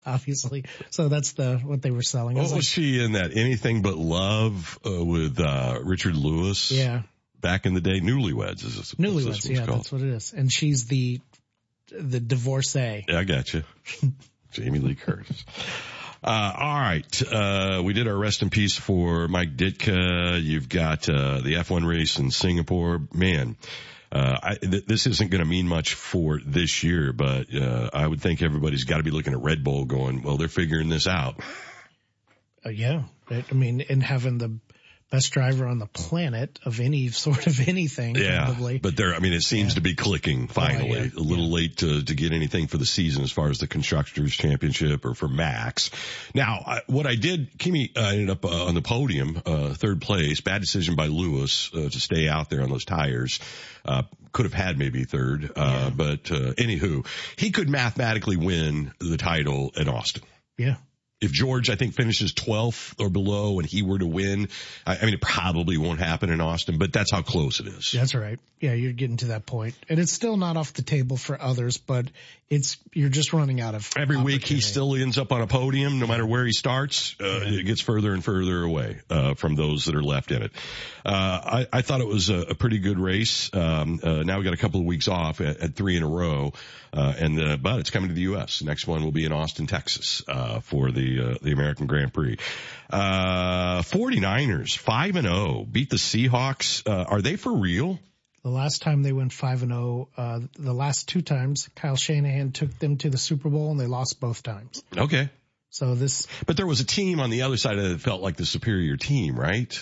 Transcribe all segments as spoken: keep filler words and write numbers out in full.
obviously. So that's the what they were selling. What was, was like, she in that Anything But Love uh, with uh, Richard Lewis? Yeah. Back in the day, Newlyweds is this, Newlyweds, this yeah, called. that's what it is. And she's the the divorcee. Yeah, I got you. Jamie Lee Curtis. Uh, all right. Uh, we did our rest in peace for Mike Ditka. You've got, uh, the F one race in Singapore. Man, uh, I, th- this isn't going to mean much for this year, but, uh, I would think everybody's got to be looking at Red Bull going, well, they're figuring this out. Uh, yeah. I mean, and having the best driver on the planet of any sort of anything, yeah, probably. But there, I mean, it seems yeah. to be clicking finally. Oh, yeah. A little yeah. late to, to get anything for the season as far as the Constructors Championship or for Max. Now, I, what I did, Kimi uh, ended up uh, on the podium, uh, third place. Bad decision by Lewis uh, to stay out there on those tires. Uh, could have had maybe third, uh, yeah. but uh, anywho, he could mathematically win the title at Austin. Yeah. If George, I think, finishes twelfth or below and he were to win, I, I mean, it probably won't happen in Austin, but that's how close it is. That's right. Yeah, you're getting to that point. And it's still not off the table for others, but it's, you're just running out of Every week he still ends up on a podium, no matter where he starts. Uh, yeah. It gets further and further away, uh, from those that are left in it. Uh, I, I thought it was a, a pretty good race. Um, uh, now we got a couple of weeks off at, at three in a row. Uh, and, uh, but it's coming to the U S. The next one will be in Austin, Texas, uh, for the, uh, the American Grand Prix. Uh, 49ers, five and oh, beat the Seahawks. Uh, are they for real? The last time they went five and oh, uh, the last two times, Kyle Shanahan took them to the Super Bowl and they lost both times. Okay. So this. But there was a team on the other side of it that felt like the superior team, right?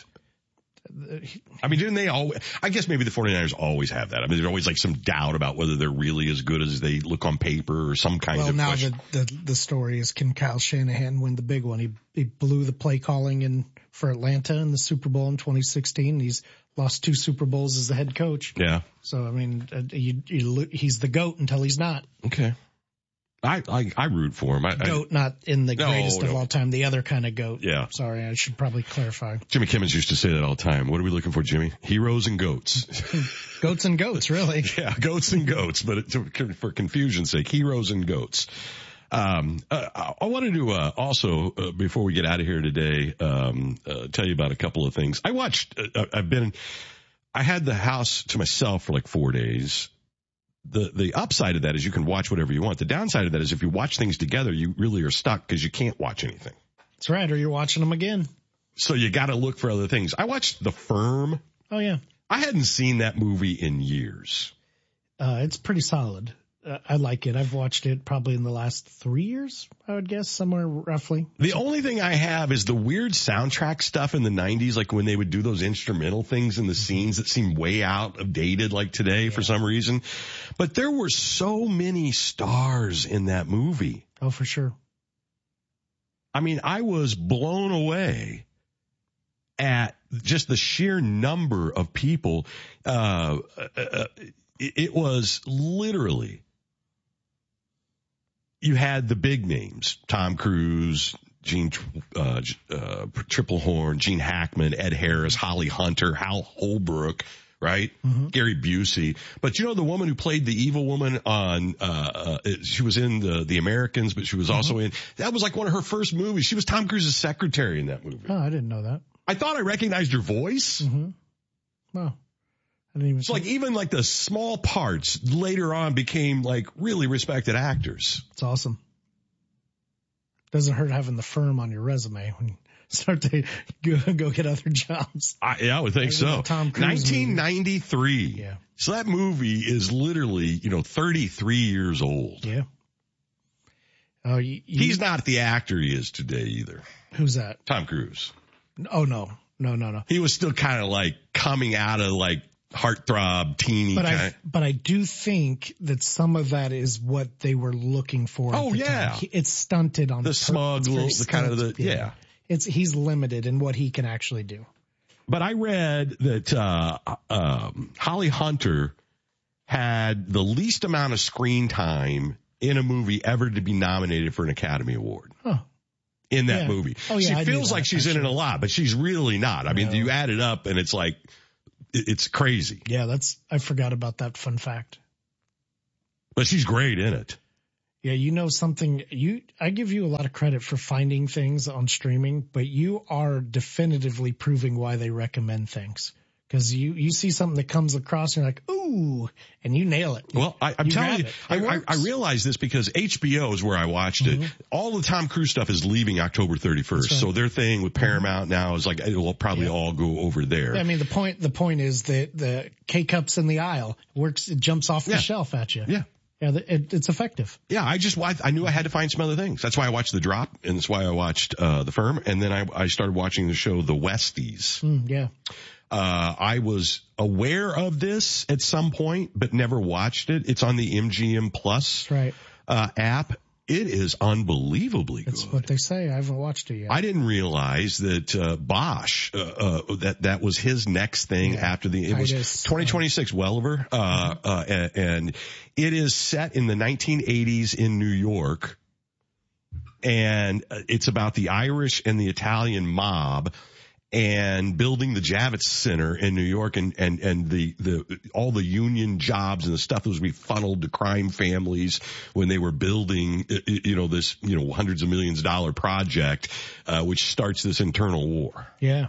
I mean, didn't they always, I guess maybe the 49ers always have that. I mean, there's always like some doubt about whether they're really as good as they look on paper or some kind well, of now question. the, the, the story is, can Kyle Shanahan win the big one? He, he blew the play calling in for Atlanta in the Super Bowl in twenty sixteen. He's lost two Super Bowls as the head coach. Yeah. So, I mean, uh, you, you, he's the GOAT until he's not. Okay. I, I, I root for him. I, GOAT, I, not in the no, greatest no. of all time, the other kind of GOAT. Yeah. Sorry, I should probably clarify. Jimmy Kimmons used to say that all the time. What are we looking for, Jimmy? Heroes and goats. Goats and goats, really. Yeah, goats and goats, but it, for confusion's sake, heroes and goats. Um, uh, I wanted to, uh, also, uh, before we get out of here today, um, uh, tell you about a couple of things. I watched, uh, I've been, I had the house to myself for like four days. The, the upside of that is you can watch whatever you want. The downside of that is if you watch things together, you really are stuck because you can't watch anything. That's right. Or you're watching them again. So you got to look for other things. I watched The Firm. Oh, yeah. I hadn't seen that movie in years. Uh, it's pretty solid. Uh, I like it. I've watched it probably in the last three years, I would guess, somewhere roughly. The only thing I have is the weird soundtrack stuff in the nineties, like when they would do those instrumental things in the scenes that seem way out of dated like today yeah. for some reason. But there were so many stars in that movie. Oh, for sure. I mean, I was blown away at just the sheer number of people. Uh, uh it, it was literally, you had the big names, Tom Cruise, Gene, uh, uh, Triplehorn, Gene Hackman, Ed Harris, Holly Hunter, Hal Holbrook, right? Mm-hmm. Gary Busey. But you know, the woman who played the evil woman on, uh, uh she was in the, the Americans, but she was mm-hmm. also in, that was like one of her first movies. She was Tom Cruise's secretary in that movie. Oh, I didn't know that. I thought I recognized her voice. Mm-hmm. Wow. I didn't even so like even like the small parts later on became like really respected actors. It's awesome. Doesn't hurt having The Firm on your resume when you start to go, go get other jobs. I, yeah, I would think so. Tom Cruise nineteen ninety-three. Movie. Yeah. So that movie is literally, you know, thirty-three years old. Yeah. Oh, you, you, he's not the actor he is today either. Who's that? Tom Cruise. Oh no, no, no, no. He was still kind of like coming out of like heartthrob, teeny but kind I, but I do think that some of that is what they were looking for. Oh, yeah. Time. It's stunted on the smug, little, the kind of the, yeah. yeah. It's, he's limited in what he can actually do. But I read that, uh, um, Holly Hunter had the least amount of screen time in a movie ever to be nominated for an Academy Award. Huh. In that yeah. movie. Oh, yeah, she I feels like she's actually. in it a lot, but she's really not. I mean, no. you add it up and it's like, it's crazy. Yeah, that's, I forgot about that fun fact. But she's great in it. Yeah, you know something, you, I give you a lot of credit for finding things on streaming, but you are definitively proving why they recommend things. Cause you, you see something that comes across and you're like, ooh, and you nail it. Well, I, I'm you telling you, I, I, I realize this because H B O is where I watched mm-hmm. it. All the Tom Cruise stuff is leaving October thirty-first. Right. So their thing with Paramount mm-hmm. now is like, it will probably yeah. all go over there. I mean, the point, the point is that the K-Cups in the aisle works, it jumps off the yeah. shelf at you. Yeah. Yeah, it, it's effective. Yeah, I just, I, I knew I had to find some other things. That's why I watched The Drop, and that's why I watched, uh, The Firm, and then I, I started watching the show The Westies. Mm, yeah. Uh, I was aware of this at some point, but never watched it. It's on the M G M Plus, right. uh, app. It is unbelievably That's good. what they say. I haven't watched it yet. I didn't realize that, uh, Bosch, uh, uh, that, that was his next thing yeah. after the, it was Titus, twenty twenty-six uh, Welliver, uh, mm-hmm. uh, and, and it is set in the nineteen eighties in New York. And it's about the Irish and the Italian mob and building the Javits Center in New York and, and, and the, the, all the union jobs and the stuff that was being funneled to crime families when they were building, you know, this, you know, hundreds of millions of dollar project, uh, which starts this internal war. Yeah.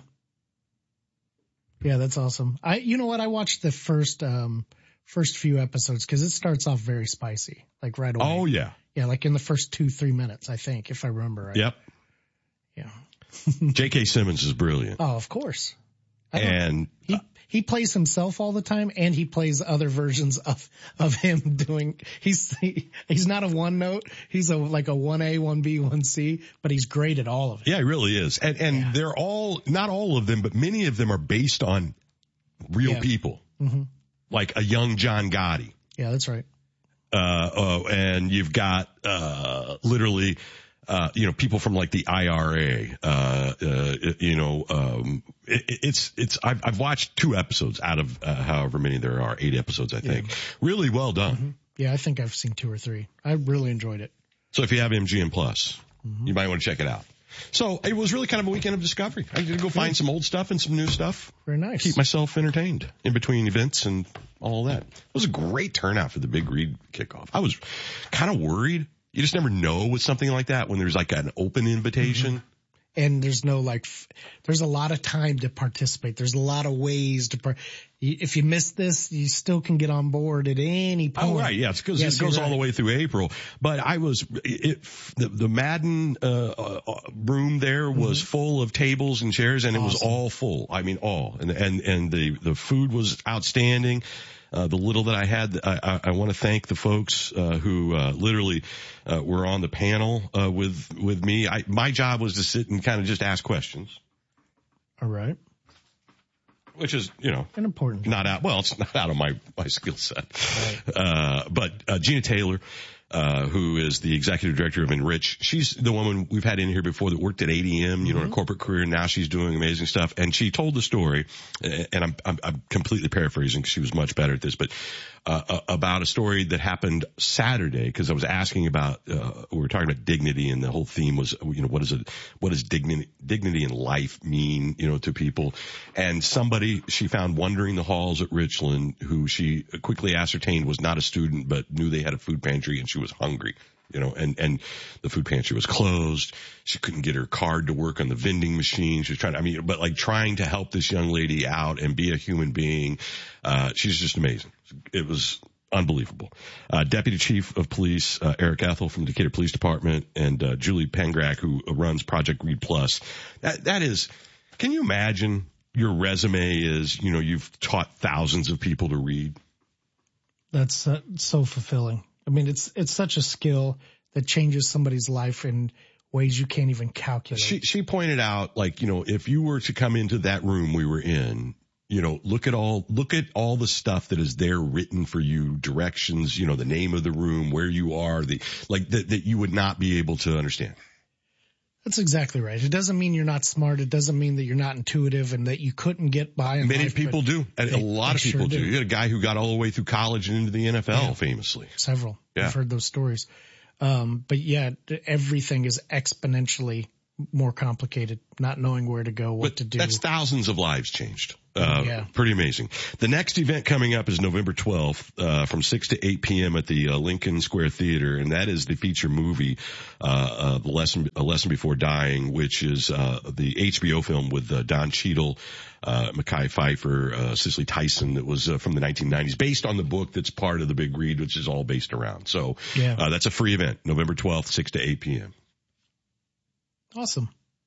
Yeah, that's awesome. I, you know what? I watched the first, um, first few episodes because it starts off very spicy, like right away. Oh, yeah. Yeah, like in the first two, three minutes, I think, if I remember right. Yep. Yeah. J K. Simmons is brilliant. Oh, of course. And he, he plays himself all the time and he plays other versions of, of him doing, he's, he, he's not a one note. He's a, like a one A, one B, one C, but he's great at all of it. Yeah, he really is. And, and yeah. they're all, not all of them, but many of them are based on real yeah. people. Mm-hmm. Like a young John Gotti. Yeah, that's right. Uh, uh, and you've got, uh, literally, uh, you know, people from like the I R A, uh, uh, you know, um, it, it's, it's, I've, I've watched two episodes out of, uh, however many there are, eight episodes, I think. Yeah. Really well done. Mm-hmm. Yeah, I think I've seen two or three. I really enjoyed it. So if you have M G M Plus, mm-hmm. you might want to check it out. So it was really kind of a weekend of discovery. I did go find some old stuff and some new stuff. Very nice. Keep myself entertained in between events and all that. It was a great turnout for the Big Read kickoff. I was kind of worried. You just never know with something like that when there's like an open invitation. Mm-hmm. And there's no like, there's a lot of time to participate. There's a lot of ways to, par- if you miss this, you still can get on board at any point. Oh, right. Yeah. It's because yes, it goes right. all the way through April. But I was, it, the, the Madden, uh, uh, room there was mm-hmm. full of tables and chairs and awesome. It was all full. I mean, all. And, and, and the, the food was outstanding. Uh, the little that I had, I, I, I want to thank the folks, uh, who, uh, literally, uh, were on the panel, uh, with, with me. I, my job was to sit and kind of just ask questions. All right. Which is, you know, an important not out, well, it's not out of my, my skill set. Right. Uh, but, uh, Gina Taylor, uh, who is the executive director of Enrich. She's the woman we've had in here before that worked at A D M, you know, mm-hmm. in a corporate career. Now she's doing amazing stuff. And she told the story, and I'm, I'm, I'm completely paraphrasing because she was much better at this, but, uh, about a story that happened Saturday because I was asking about, uh, we were talking about dignity and the whole theme was, you know, what is it, what does dignity, dignity in life mean, you know, to people? And somebody she found wandering the halls at Richland who she quickly ascertained was not a student, but knew they had a food pantry and she was hungry, you know, and, and the food pantry was closed. She couldn't get her card to work on the vending machine. She was trying to, I mean, but like trying to help this young lady out and be a human being. Uh, she's just amazing. It was unbelievable. Uh, Deputy Chief of Police, uh, Eric Ethel from Decatur Police Department and, uh, Julie Pengrack, who runs Project Read Plus. That, that is, can you imagine your resume is, you know, you've taught thousands of people to read? That's uh, so fulfilling. I mean, it's, it's such a skill that changes somebody's life in ways you can't even calculate. She, she pointed out, like, you know, if you were to come into that room we were in, you know, look at all, look at all the stuff that is there written for you, directions, you know, the name of the room, where you are, the, like that, that you would not be able to understand. That's exactly right. It doesn't mean you're not smart. It doesn't mean that you're not intuitive and that you couldn't get by in Many life, people do. And they, a lot of people sure do. do. You got a guy who got all the way through college and into the N F L, yeah. famously. Several. Yeah. I've heard those stories. Um, but yeah, everything is exponentially more complicated, not knowing where to go, what but to do. That's thousands of lives changed. Uh, yeah. Pretty amazing. The next event coming up is November twelfth, uh, from six to eight p.m. at the uh, Lincoln Square Theater, and that is the feature movie, uh, uh, The Lesson, A Lesson Before Dying, which is, uh, the H B O film with, uh, Don Cheadle, uh, Mekhi Phifer, uh, Cicely Tyson that was, uh, from the nineteen nineties, based on the book that's part of the Big Read, which is all based around. So, yeah. uh, that's a free event, November twelfth, six to eight p.m. Awesome.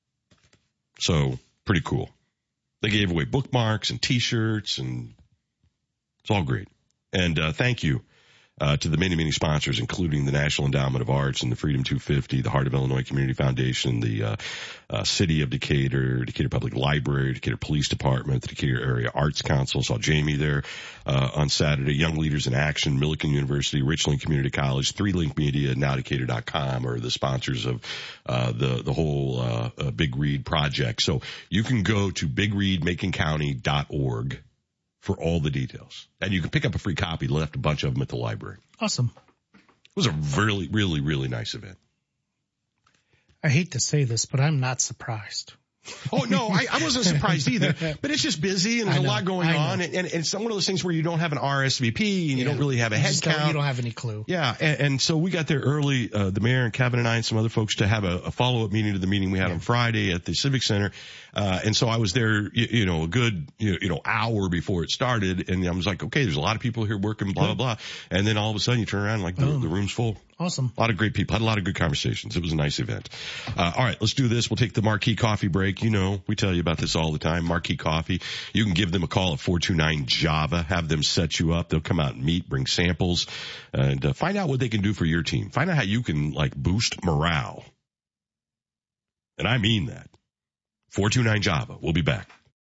So, pretty cool. They gave away bookmarks and t-shirts, and it's all great. And uh, thank you uh, to the many, many sponsors, including the National Endowment of Arts and the Freedom two fifty, the Heart of Illinois Community Foundation, the uh, uh, City of Decatur, Decatur Public Library, Decatur Police Department, the Decatur Area Arts Council. Saw Jamie there uh, on Saturday. Young Leaders in Action, Millikan University, Richland Community College, Three Link Media, Now Decatur dot com are the sponsors of uh, the the whole uh, uh, Big Read project. So you can go to big read macon county dot org for all the details. And you can pick up a free copy. Left a bunch of them at the library. Awesome. It was a really, really, really nice event. I hate to say this, but I'm not surprised. Oh, no, I, I wasn't surprised either. But it's just busy and there's a lot going on. And, and it's one of those things where you don't have an R S V P and you yeah. don't really have a head count. You don't have any clue. Yeah. And, and so we got there early, uh, the mayor and Kevin and I and some other folks to have a, a follow-up meeting to the meeting we had yeah. on Friday at the Civic Center. Uh, and so I was there, you, you know, a good, you, you know, hour before it started. And I was like, okay, there's a lot of people here working, blah, blah, blah. And then all of a sudden you turn around like the, the room's full. Awesome. A lot of great people. Had a lot of good conversations. It was a nice event. Uh, all right, let's do this. We'll take the Marquee Coffee break. You know, we tell you about this all the time. Marquee Coffee. You can give them a call at four two nine Java. Have them set you up. They'll come out and meet, bring samples, and uh, find out what they can do for your team. Find out how you can, like, boost morale. And I mean that. four two nine Java. We'll be back.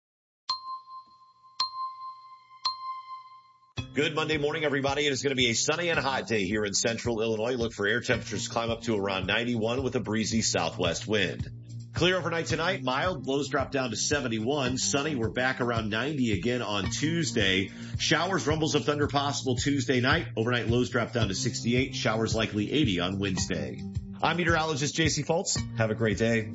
Good Monday morning, everybody. It is going to be a sunny and hot day here in central Illinois. Look for air temperatures to climb up to around ninety-one with a breezy southwest wind. Clear overnight tonight, mild. Lows drop down to seventy-one. Sunny, we're back around ninety again on Tuesday. Showers, rumbles of thunder possible Tuesday night. Overnight lows drop down to sixty-eight. Showers likely eighty on Wednesday. I'm meteorologist J C Fultz. Have a great day.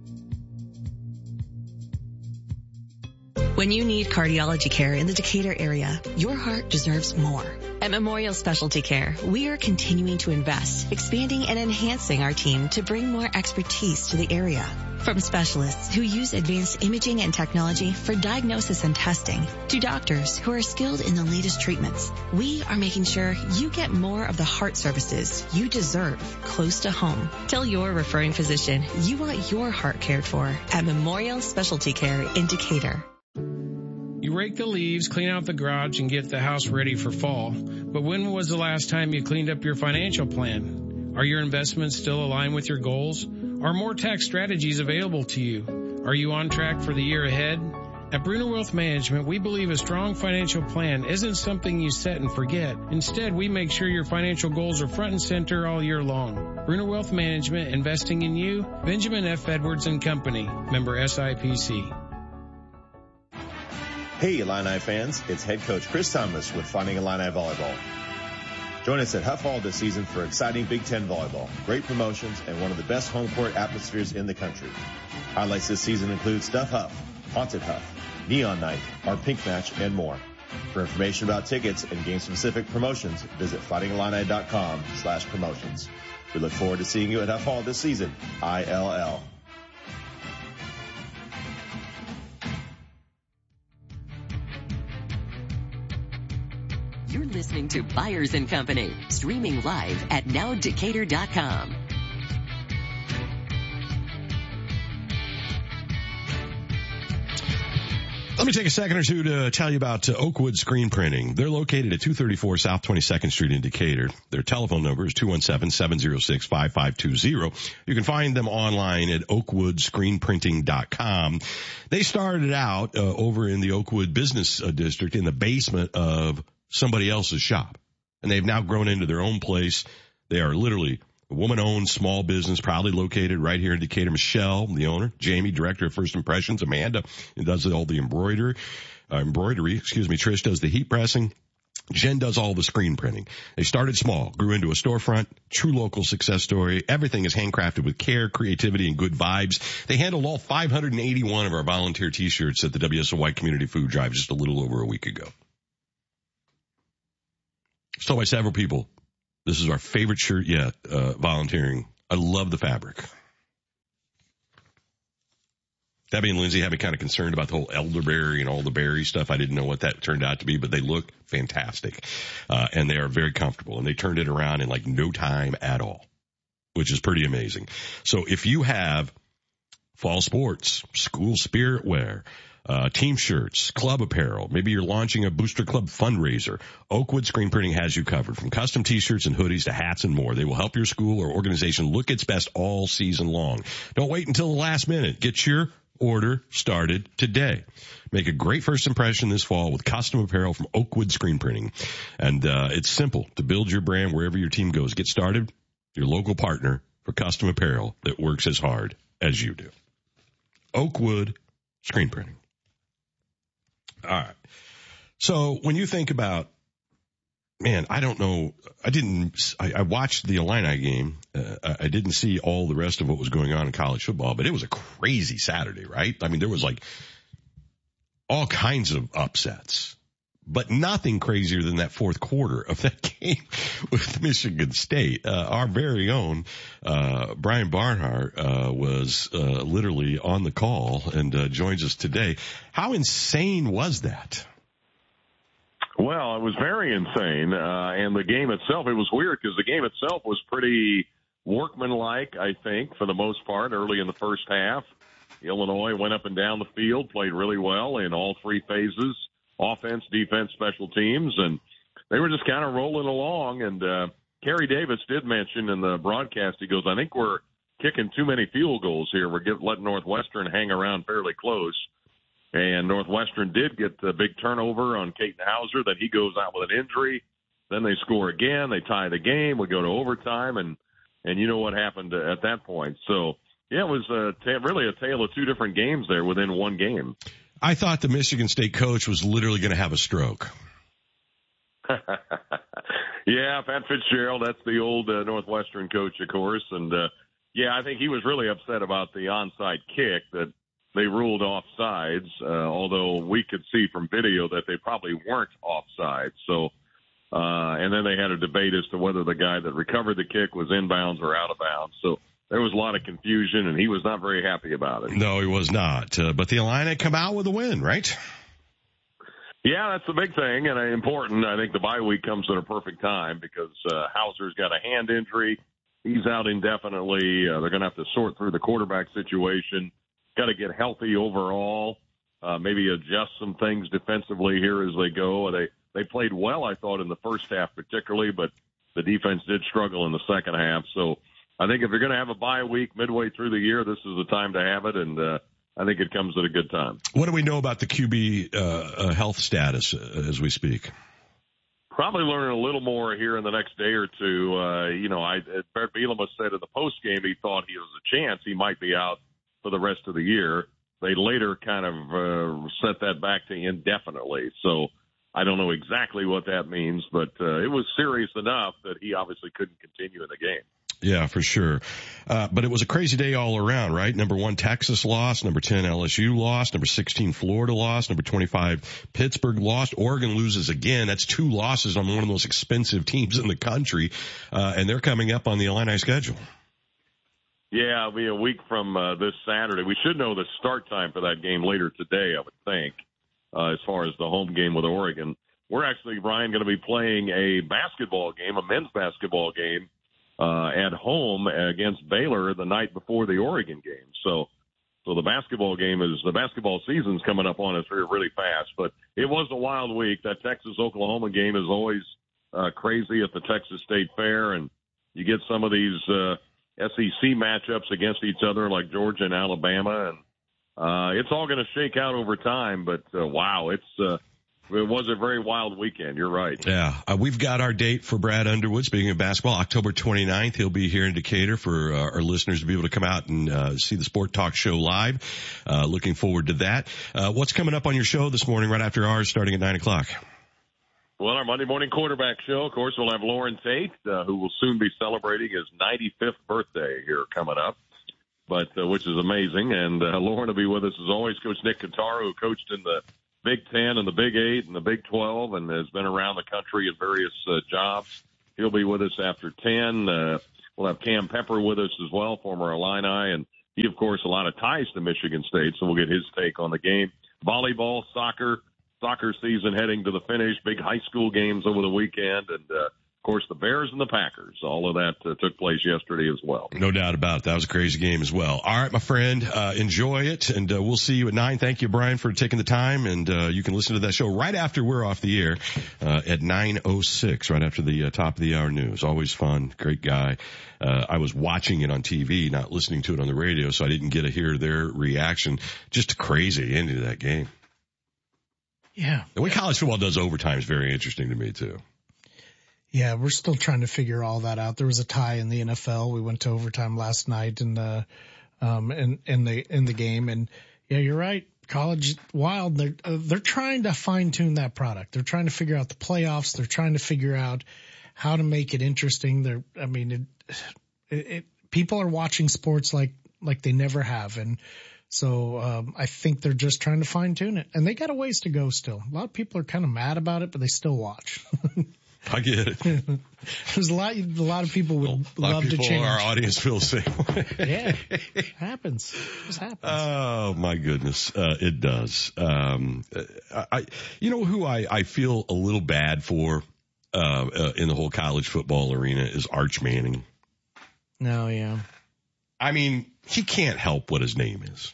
When you need cardiology care in the Decatur area, your heart deserves more. At Memorial Specialty Care, we are continuing to invest, expanding and enhancing our team to bring more expertise to the area. From specialists who use advanced imaging and technology for diagnosis and testing, to doctors who are skilled in the latest treatments, we are making sure you get more of the heart services you deserve close to home. Tell your referring physician you want your heart cared for at Memorial Specialty Care in Decatur. You rake the leaves, clean out the garage, and get the house ready for fall. But when was the last time you cleaned up your financial plan? Are your investments still aligned with your goals? Are more tax strategies available to you? Are you on track for the year ahead? At Bruner Wealth Management, we believe a strong financial plan isn't something you set and forget. Instead, we make sure your financial goals are front and center all year long. Bruner Wealth Management, investing in you. Benjamin F. Edwards and Company, member S I P C. Hey, Illini fans, it's head coach Chris Thomas with Fighting Illini Volleyball. Join us at Huff Hall this season for exciting Big Ten volleyball, great promotions, and one of the best home court atmospheres in the country. Highlights this season include Stuff Huff, Haunted Huff, Neon Night, our Pink Match, and more. For information about tickets and game-specific promotions, visit fighting illini dot com slash promotions. We look forward to seeing you at Huff Hall this season. I L L. You're listening to Byers and Company, streaming live at now decatur dot com. Let me take a second or two to tell you about uh, Oakwood Screen Printing. They're located at two thirty-four South twenty-second Street in Decatur. Their telephone number is two one seven, seven zero six, five five two zero. You can find them online at oakwood screen printing dot com. They started out uh, over in the Oakwood Business uh, District in the basement of somebody else's shop, and they've now grown into their own place. They are literally a woman-owned small business, proudly located right here in Decatur. Michelle, the owner, Jamie, director of First Impressions, Amanda does all the embroidery, uh, embroidery, excuse me, Trish does the heat pressing. Jen does all the screen printing. They started small, grew into a storefront, true local success story. Everything is handcrafted with care, creativity, and good vibes. They handled all five hundred eighty-one of our volunteer t-shirts at the W S O Y Community Food Drive just a little over a week ago. It's told by several people, this is our favorite shirt yet, uh, volunteering. I love the fabric. Debbie and Lindsay had me kind of concerned about the whole elderberry and all the berry stuff. I didn't know what that turned out to be, but they look fantastic. Uh, and they are very comfortable. And they turned it around in like no time at all, which is pretty amazing. So if you have fall sports, school spirit wear, uh, team shirts, club apparel, maybe you're launching a Booster Club fundraiser, Oakwood Screen Printing has you covered. From custom t-shirts and hoodies to hats and more, they will help your school or organization look its best all season long. Don't wait until the last minute. Get your order started today. Make a great first impression this fall with custom apparel from Oakwood Screen Printing. And uh it's simple to build your brand wherever your team goes. Get started, your local partner for custom apparel that works as hard as you do. Oakwood Screen Printing. All right. So when you think about, man, I don't know. I didn't, I, I watched the Illini game. Uh, I didn't see all the rest of what was going on in college football, but it was a crazy Saturday, right? I mean, there was like all kinds of upsets, but nothing crazier than that fourth quarter of that game with Michigan State. Uh, our very own, uh, Brian Barnhart, uh, was, uh, literally on the call and, uh, joins us today. How insane was that? Well, it was very insane, uh, and the game itself, it was weird because the game itself was pretty workmanlike, I think, for the most part, early in the first half. Illinois went up and down the field, played really well in all three phases, offense, defense, special teams, and they were just kind of rolling along. And uh, Kerry Davis did mention in the broadcast, he goes, I think we're kicking too many field goals here. We're get, letting Northwestern hang around fairly close. And Northwestern did get the big turnover on Caton Hauser, that he goes out with an injury. Then they score again. They tie the game. We go to overtime, and, and you know what happened at that point. So, yeah, it was a t- really a tale of two different games there within one game. I thought the Michigan State coach was literally going to have a stroke. Yeah, Pat Fitzgerald, that's the old uh, Northwestern coach, of course. And, uh, yeah, I think he was really upset about the onside kick that they ruled offsides, uh, although we could see from video that they probably weren't offsides. So, uh, and then they had a debate as to whether the guy that recovered the kick was inbounds or out of bounds. So there was a lot of confusion, and he was not very happy about it. No, he was not. Uh, but the Illini come out with a win, right? Yeah, that's the big thing, and important. I think the bye week comes at a perfect time because uh, Hauser's got a hand injury. He's out indefinitely. Uh, they're going to have to sort through the quarterback situation. Got to get healthy overall, uh, maybe adjust some things defensively here as they go. They they played well, I thought, in the first half particularly, but the defense did struggle in the second half. So I think if you're going to have a bye week midway through the year, this is the time to have it, and uh, I think it comes at a good time. What do we know about the Q B uh, uh, health status uh, as we speak? Probably learning a little more here in the next day or two. Uh, you know, I Brett Bielema said in the post game he thought he was a chance he might be out for the rest of the year. They later kind of uh, set that back to indefinitely. So I don't know exactly what that means, but uh, it was serious enough that he obviously couldn't continue in the game. Yeah, for sure. Uh, but it was a crazy day all around, right? Number one, Texas lost. Number ten, L S U lost. Number sixteen, Florida lost. Number twenty-five, Pittsburgh lost. Oregon loses again. That's two losses on one of the most expensive teams in the country. Uh, and they're coming up on the Illini schedule. Yeah, it'll be a week from uh, this Saturday. We should know the start time for that game later today, I would think, uh, as far as the home game with Oregon. We're actually, Brian, going to be playing a basketball game, a men's basketball game, uh, at home against Baylor the night before the Oregon game. So so the basketball game is, the basketball season's coming up on us here really fast. But it was a wild week. That Texas-Oklahoma game is always uh, crazy at the Texas State Fair, and you get some of these uh, – S E C matchups against each other like Georgia and Alabama, and uh, it's all going to shake out over time. But uh, wow, it's uh, it was a very wild weekend. You're right. Yeah, uh, we've got our date for Brad Underwood. Speaking of basketball, October twenty-ninth, he'll be here in Decatur for uh, our listeners to be able to come out and uh, see the Sport Talk Show live. Uh, looking forward to that. Uh, what's coming up on your show this morning right after ours, starting at nine o'clock? Well, our Monday morning quarterback show, of course, we'll have Lauren Tate, uh, who will soon be celebrating his ninety-fifth birthday here coming up, but uh, which is amazing. And uh, Lauren will be with us as always. Coach Nick Cotaro, who coached in the Big Ten and the Big Eight and the Big twelve and has been around the country in various uh, jobs. He'll be with us after ten. Uh, we'll have Cam Pepper with us as well, former Illini, and he, of course, a lot of ties to Michigan State, so we'll get his take on the game. Volleyball, soccer, soccer season heading to the finish, big high school games over the weekend, and, uh, of course, the Bears and the Packers. All of that uh, took place yesterday as well. No doubt about it. That was a crazy game as well. All right, my friend, uh, enjoy it, and uh, we'll see you at nine. Thank you, Brian, for taking the time, and uh, you can listen to that show right after we're off the air uh, at nine oh six, right after the uh, top of the hour news. Always fun, great guy. Uh, I was watching it on T V, not listening to it on the radio, so I didn't get to hear their reaction. Just a crazy ending to that game. Yeah. The way college football does overtime is very interesting to me, too. Yeah, we're still trying to figure all that out. There was a tie in the N F L. We went to overtime last night in the, um, in, in the, in the game. And yeah, you're right. College wild. They're, uh, they're trying to fine tune that product. They're trying to figure out the playoffs. They're trying to figure out how to make it interesting. They're, I mean, it, it, it people are watching sports like, like they never have. And so, um, I think they're just trying to fine tune it, and they got a ways to go still. A lot of people are kind of mad about it, but they still watch. I get it. There's a lot, a lot of people would well, love to change. Our audience feels the same way. Yeah, it happens. It just happens. Oh my goodness, uh, it does. Um, I, you know who I, I feel a little bad for uh, uh, in the whole college football arena is Arch Manning. No, yeah. I mean, he can't help what his name is.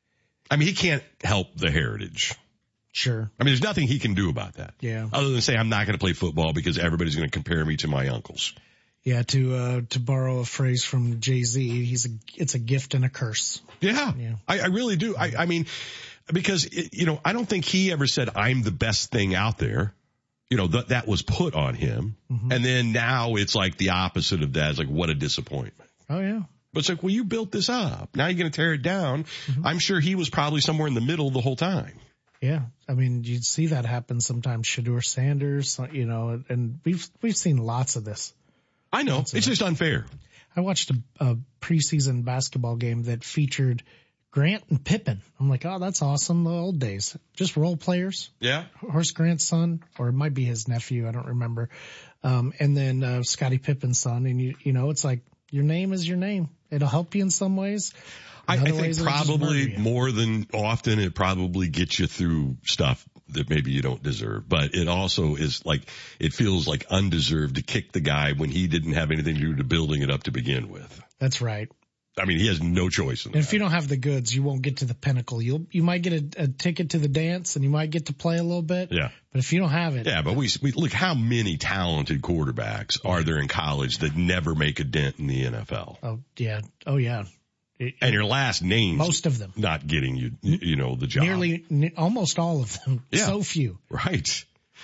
I mean, he can't help the heritage. Sure. I mean, there's nothing he can do about that. Yeah. Other than say, I'm not going to play football because everybody's going to compare me to my uncles. Yeah. To, uh, to borrow a phrase from Jay-Z, he's a, it's a gift and a curse. Yeah. Yeah. I, I really do. I, I mean, because, it, you know, I don't think he ever said I'm the best thing out there. You know, that, that was put on him. Mm-hmm. And then now it's like the opposite of that. It's like, what a disappointment. Oh, yeah. But it's like, well, you built this up. Now you're going to tear it down. Mm-hmm. I'm sure he was probably somewhere in the middle the whole time. Yeah. I mean, you'd see that happen sometimes. Shedeur Sanders, you know, and we've, we've seen lots of this. I know. Lots it's just unfair. I watched a, a preseason basketball game that featured Grant and Pippen. I'm like, oh, that's awesome. The old days. Just role players. Yeah. Horace Grant's son, or it might be his nephew. I don't remember. Um, and then, uh, Scottie Pippen's son. And you, you know, it's like, your name is your name. It'll help you in some ways. I, I think probably more than often it probably gets you through stuff that maybe you don't deserve. But it also is like, it feels like undeserved to kick the guy when he didn't have anything to do to building it up to begin with. That's right. I mean, he has no choice in that. And if you don't have the goods, you won't get to the pinnacle. You'll, you might get a, a ticket to the dance and you might get to play a little bit. Yeah. But if you don't have it. Yeah, but we, we look how many talented quarterbacks are there in college that never make a dent in the N F L? Oh, yeah. Oh, yeah. It, and your last name's most of them not getting you, you know, the job. Nearly, ne- almost all of them. Yeah. So few. Right.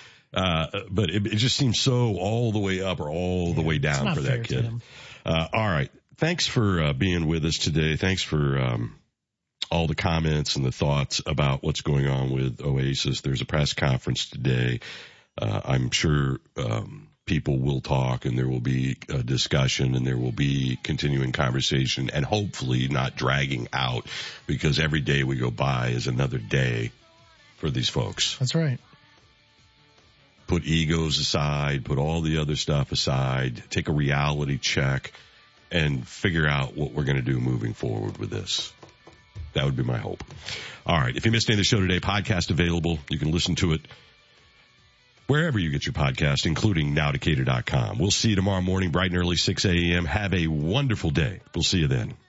Uh, but it, it just seems so all the way up or all yeah, the way down for that kid. Uh, all right. Thanks for uh, being with us today. Thanks for um, all the comments and the thoughts about what's going on with Oasis. There's a press conference today. Uh, I'm sure um, people will talk and there will be a discussion and there will be continuing conversation and hopefully not dragging out because every day we go by is another day for these folks. That's right. Put egos aside, put all the other stuff aside, take a reality check. And figure out what we're going to do moving forward with this. That would be my hope. All right. If you missed any of the show today, podcast available. You can listen to it wherever you get your podcast, including now decatur dot com. We'll see you tomorrow morning, bright and early, six a.m. Have a wonderful day. We'll see you then.